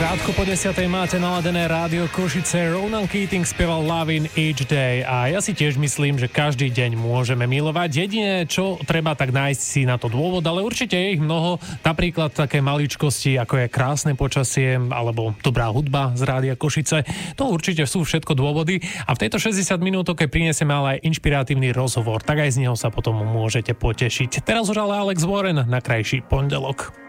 Krátko po 10. máte naladené rádio Košice. Ronan Keating spieval Love in Each Day a ja si tiež myslím, že každý deň môžeme milovať. Jedine, čo treba, tak nájsť si na to dôvod, ale určite je ich mnoho. Napríklad také maličkosti, ako je krásne počasie alebo dobrá hudba z rádia Košice. To určite sú všetko dôvody a v tejto 60 minútoke prinesieme ale aj inšpiratívny rozhovor, tak aj z neho sa potom môžete potešiť. Teraz už ale Alex Warren na krajší pondelok.